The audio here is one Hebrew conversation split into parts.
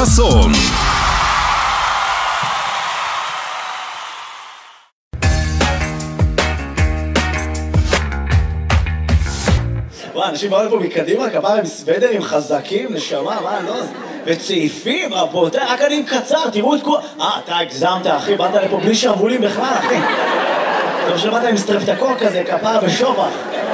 חסון. וואי, אנשים באו לפה מקדימה, כפרה עם סוודרים חזקים, נשמה, מה, לא? וצעיפים, רבותיי, רק אני עם קצר, תראו את כל... אתה הגזמת, אחי, באת לפה בלי שרבולים בכלל, אחי. טוב שבאת עם סטרפטקור כזה, כפרה ושובח.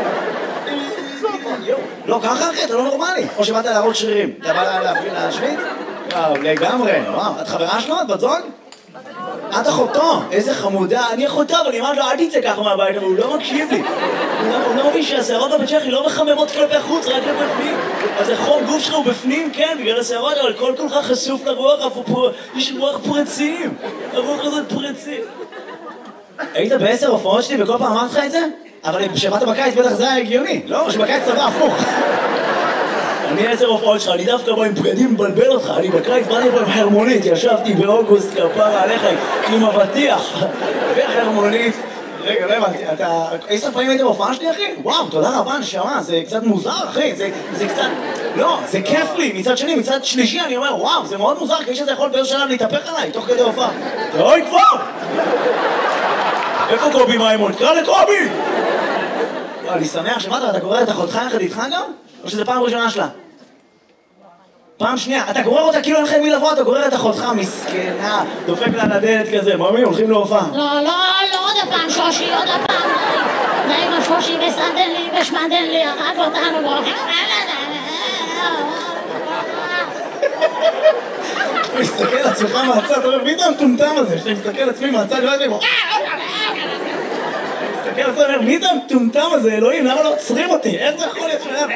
לא, ככה אחי, אתה לא נורמלי. או שבאת להראות שרירים. אתה בא להשוויץ? וואו, לגמרי. וואו, את חברה שלו? את בת זוג? את אחותו, איזה חמודה. אני אחותו, אבל אני אמרת לו, אל תצא ככה מהבית, אבל הוא לא מקשיב לי. הוא לא מבין שהשערות בצ'כי לא מחממות כלפי חוץ, רק כלפי פנים. אז החום גוף שלך הוא בפנים, כן, בגלל השערות, אבל כל כולך חשוף לרוח, יש רוח פרצים. הרוח הזאת פרצים. היית ב10 הופעות שלי וכל פעם אמרת לך את זה? אבל כשבאת בקיץ בטח זה היה הגיוני, לא? שבקיץ צבא הפוך. אני 10 הופעות שלך, אני דווקא בא עם בגדים מבלבל אותך, אני בקיץ באתי פה עם חרמונית, ישבתי באוגוסט כפרה עליך עם אבטיח וחרמונית. רגע, לא הבנתי, אתה... 10 פעמים היית בהופעה שלי, אחי? וואו, תודה רבה, נשמה, זה קצת מוזר, אחי, זה קצת... לא, זה כיף לי, מצד שני, מצד שלישי, אני אומר, וואו, זה מאוד מוזר, כי שזה יכול באיזשהו שלב להתהפך עליי, תוך כדי הופעה. די כבר! איפה קובי מימון? קרא לקובי! אני שמח שמעת, אתה גורר את אחותך יחד איתך גם? או שזה פעם ראשונה שלה? פעם שנייה, אתה גורר אותה כאילו אין לכם מי לבוא, אתה גורר את אחותך מסכנה, דופק לה לדלת כזה, ממי, הולכים להופעה. לא, עוד הפעם שושי, עוד הפעם, די עם השושי וסנדן לי ושמנדן לי, הרג אותנו, והולכים... אתה מסתכל על עצמך מהצד, אתה אומר, מי זה המטומטם הזה? שאתה מסתכל על עצמי מהצד, לא יודע, מסתכל על עצמי, אומר, מי זה המטומטם הזה, אלוהים, למה לא עוצרים אותי? איך זה יכול להיות שלהם?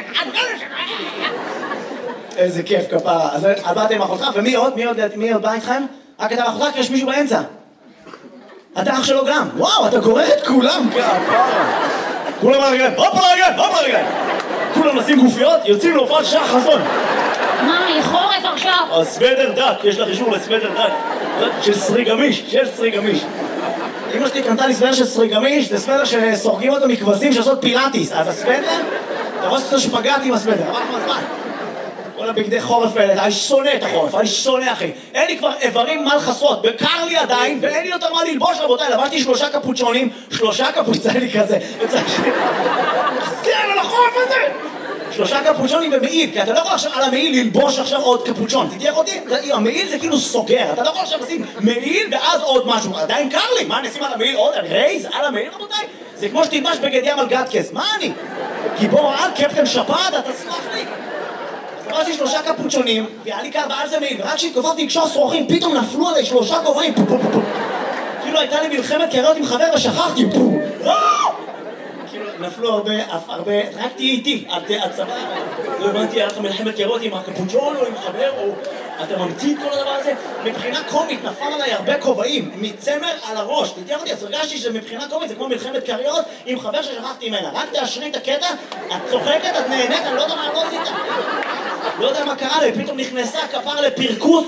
איזה כיף כפרה. אז באתם עם אחותך, ומי עוד? מי עוד בא איתכם? רק אתה ואחותך, כי יש מישהו באמצע. אתה אח שלו גם. וואו, אתה גורר את כולם, כפרה. כולם על הרגליים, הופ על הרגליים, הופ על הרגליים. כולם נשים גופיות, יוצאים להופעת שעה חסון. מה, היא חורף עכשיו? הסוודר דק, יש לך אישור לסוודר דק. של סריגמיש, אמא שלי קנתה לי סוודר של סריגמיש, זה סוודר שסורגים אותו מכבשים שעושות פילאטיס. אז הסוודר, אתה רואה שאתה שפגעת עם הסוודר, אבל מה? כל הבגדי חורף האלה, אני שונא את החורף, אני שונא אחי. אין לי כבר איברים מה לחסות, קר לי עדיין, ואין לי יותר מה ללבוש רבותיי, לבשתי 3 קפוצ'ונים, 3 קפוצ'ונים כזה, זה על החורף הזה! 3 קפוצ'ונים במעיל, כי אתה לא יכול עכשיו על המעיל ללבוש עכשיו עוד קפוצ'ון, תתייח אותי? המעיל זה כאילו סוגר, אתה לא יכול עכשיו לשים מעיל ואז עוד משהו, עדיין קר לי, מה נשים על המעיל עוד? רייז על המעיל רבותיי? זה כמו שתלבש בגד ים על גטקס, מה אני? גיבור על קפטן שפעת, אתה סלח לי? אז 3 קפוצ'ונים, והיה לי קר ועל זה מעיל, ורק כשהתכופפתי לקשור שרוכים, פתאום נפלו עליי 3 כובעים, כאילו הייתה לי מלחמת קריות עם חבר ושכחתי, כאילו נפלו הרבה, רק תהיה איתי, הצבא, לא הבנתי, היה לך מלחמת קריות עם הקפוצ'ון או עם חבר, או אתה ממציא את כל הדבר הזה, מבחינה קומית נפל עליי הרבה כובעים, מצמר על הראש, תתייח אותי, אז הרגשתי שמבחינה קומית זה כמו מלחמת קריות עם חבר ששכחתי ממנה, רק תאשרי את הקטע, את צוחקת, את נהנית, אני לא יודע מה לא עשית. לא יודע מה קרה לי, פתאום נכנסה כפר לפרקוס.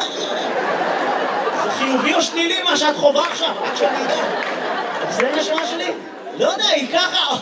זה חיובי או שלילי מה שאת חובה עכשיו? רק שאני יודע. זה נשמה שלי? לא יודע, היא ככה.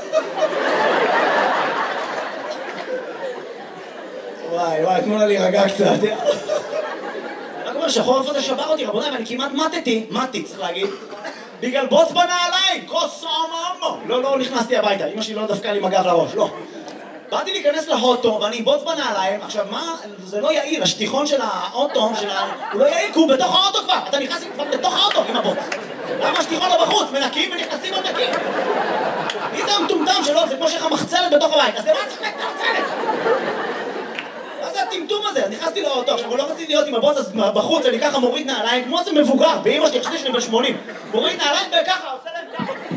וואי, תנו לה להירגע קצת. רק אומר שהחורף הזה שבר אותי, רבותיי, ואני כמעט מתי, צריך להגיד. בגלל בוץ בנעליים, כוס אממו. לא נכנסתי הביתה, אמא שלי לא דפקה לי מגב לראש, לא. באתי להיכנס לאוטו ואני בוץ בנעליים, עכשיו מה, זה לא יעיל, השטיחון של האוטו, הוא לא יעיל כי הוא בתוך האוטו כבר, אתה נכנס כבר בתוך האוטו עם הבוץ. למה השטיחון לא בחוץ, מנקים ונכנסים עוד נקים. מי זה המטומטם שלו, זה כמו שיש לך מחצלת בתוך הבית, אז למה צריך את המחצלת? מה זה הטמטום הזה? אז נכנסתי לאוטו, עכשיו הוא לא רציתי להיות עם הבוץ בחוץ, אני ככה מוריד נעליים, כמו זה מבוגר, באמא שלי, חשבתי שאני ב-80, מוריד נעליים וככה, עושה